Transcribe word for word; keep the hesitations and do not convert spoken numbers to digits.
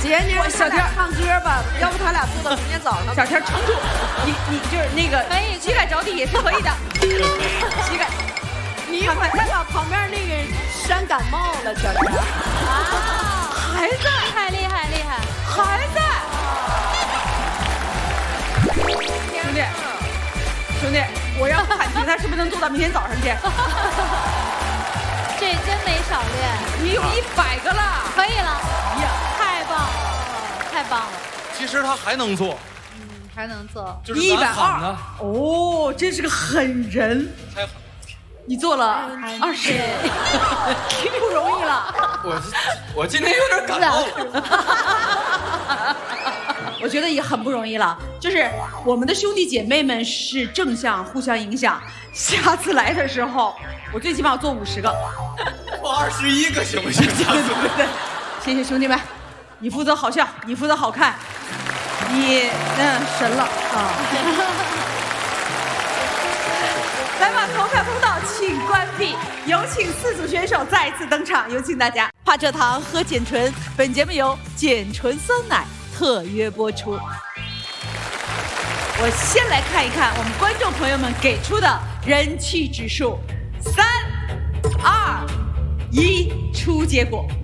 姐，你让小天唱歌吧，要不他俩做到明天早上。 小天撑住，你你就是那个， 可以膝盖着地也是可以的。膝盖， 你一会儿再把旁边那个扇感冒了，小天。 啊， 还在， 厉害厉害厉害， 还在。兄弟，兄弟，我要判定他是不是能做到明天早上去。 这真没少练， 你有一百个了， 可以了， 呀， 太棒了，太棒了， 其实他还能做， 嗯，还能做， 就是一百咱喊二呢， 哦，真是个狠人。 才喊。 你做了二十，不容易了。 我我今天有点感冒。 我觉得也很不容易了，就是我们的兄弟姐妹们是正向互相影响。下次来的时候，我最起码要做五十个， 我二十一个行不行？下次对对，谢谢兄弟们，你负责好笑，你负责好看，你嗯神了啊！来吧，投票通道请关闭，有请四组选手再次登场，有请大家。怕蔗糖喝碱醇，本节目由碱醇酸奶特约播出。我先来看一看我们观众朋友们给出的人气指数，三、二、一，出结果。